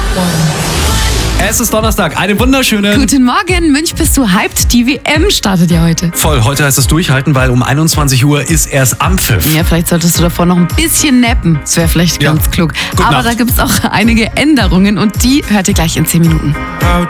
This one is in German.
Es ist Donnerstag, einen wunderschönen... Guten Morgen, Münch, bist du hyped? Die WM startet ja heute. Voll, heute heißt es durchhalten, weil um 21 Uhr ist erst Anpfiff. Ja, vielleicht solltest du davor noch ein bisschen nappen. Das wäre vielleicht ganz klug. Gute Aber Nacht. da gibt es auch einige Änderungen und die hört ihr gleich in 10 Minuten. How